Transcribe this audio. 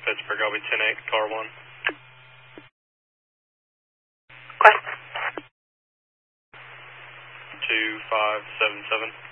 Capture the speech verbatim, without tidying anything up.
Pittsburgh. I'll be ten eight, car one. Quest. two five seven seven.